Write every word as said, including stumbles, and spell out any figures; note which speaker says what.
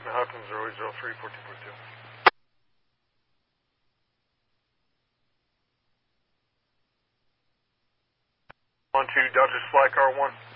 Speaker 1: Cessna Hudson zero zero three fourteen point two. One two Dodgers Fly Car one.